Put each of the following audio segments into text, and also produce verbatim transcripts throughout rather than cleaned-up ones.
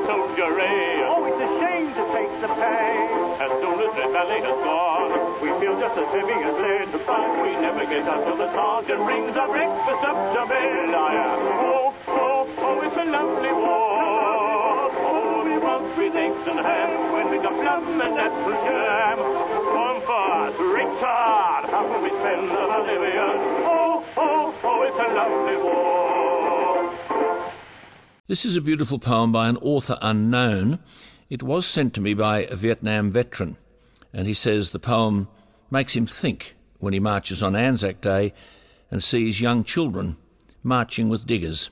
soldiery. Oh, it's a shame to take the pay. As soon as Red Valley has gone, we feel just as heavy as lead. but we never get up till the sergeant rings our breakfast up to bed. I am, oh, oh, oh, it's a lovely war. Oh, we want with eggs and ham when we got plum and apple jam. One for us, Richard, how can we spend the Bolivian? Oh, oh, oh, it's a lovely war. This is a beautiful poem by an author unknown. It was sent to me by a Vietnam veteran, and he says the poem makes him think when he marches on Anzac Day and sees young children marching with diggers.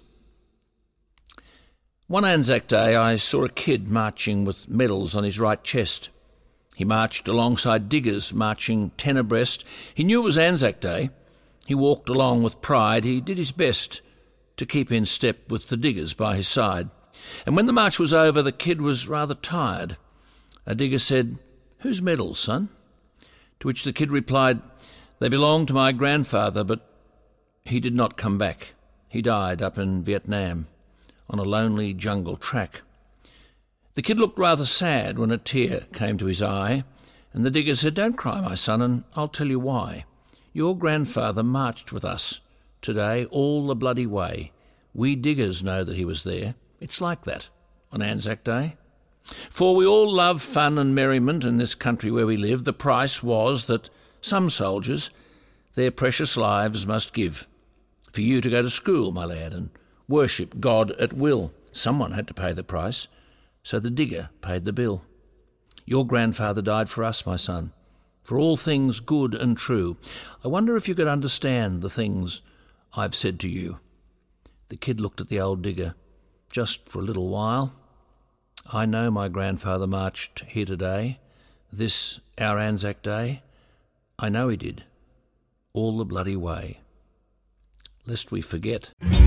One Anzac Day I saw a kid marching with medals on his right chest. He marched alongside diggers marching ten abreast. He knew it was Anzac Day. He walked along with pride. He did his best to keep in step with the diggers by his side. And when the march was over, the kid was rather tired. A digger said, "Whose medals, son?" To which the kid replied, "They belong to my grandfather, but he did not come back. He died up in Vietnam on a lonely jungle track." The kid looked rather sad when a tear came to his eye, and the digger said, "Don't cry, my son, and I'll tell you why. Your grandfather marched with us today all the bloody way. We diggers know that he was there. It's like that on Anzac Day. For we all love fun and merriment in this country where we live. The price was that some soldiers their precious lives must give. For you to go to school, my lad, and worship God at will. Someone had to pay the price, so the digger paid the bill. Your grandfather died for us, my son, for all things good and true. I wonder if you could understand the things I've said to you." The kid looked at the old digger just for a little while. "I know my grandfather marched here today, this our Anzac Day. I know he did, all the bloody way. Lest we forget."